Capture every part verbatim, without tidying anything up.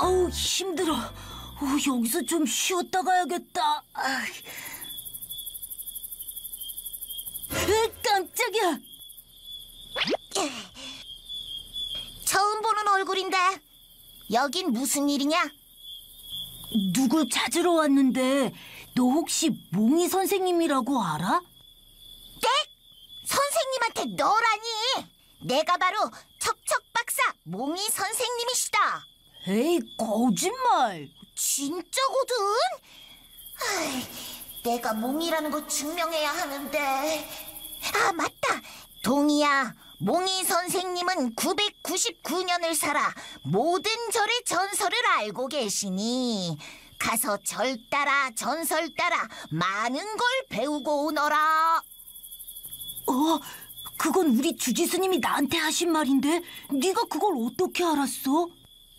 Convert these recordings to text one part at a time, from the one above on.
아우, 힘들어. 어, 여기서 좀 쉬었다 가야겠다. 아. 으, 깜짝이야. 처음 보는 얼굴인데 여긴 무슨 일이냐? 누굴 찾으러 왔는데 너 혹시 몽이 선생님이라고 알아? 네? 선생님한테 너라니? 내가 바로 척척박사 몽이 선생님이시다. 에이, 거짓말. 진짜거든? 아이, 내가 몽이라는 거 증명해야 하는데. 아, 맞다. 동이야, 몽이 선생님은 구백구십구 년을 살아 모든 절의 전설을 알고 계시니 가서 절 따라 전설 따라 많은 걸 배우고 오너라. 어, 그건 우리 주지스님이 나한테 하신 말인데 네가 그걸 어떻게 알았어?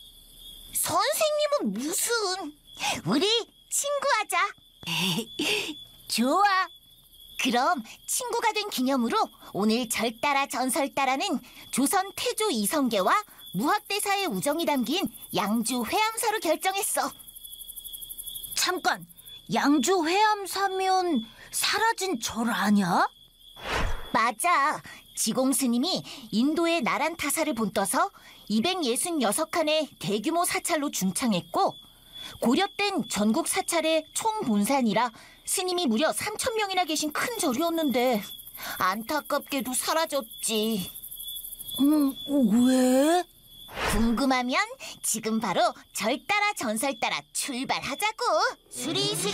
선생님은 무슨... 우리 친구하자. 좋아. 그럼 친구가 된 기념으로 오늘 절 따라 전설 따라는 조선 태조 이성계와 무학대사의 우정이 담긴 양주 회암사로 결정했어. 잠깐, 양주 회암사면 사라진 절 아냐? 맞아. 지공 스님이 인도의 나란타사를 본떠서 이백육십육 칸의 대규모 사찰로 중창했고 고려 땐 전국 사찰의 총본산이라 스님이 무려 삼천 명이나 계신 큰 절이었는데 안타깝게도 사라졌지. 음, 왜? 궁금하면 지금 바로 절 따라 전설 따라 출발하자고. 수리수리.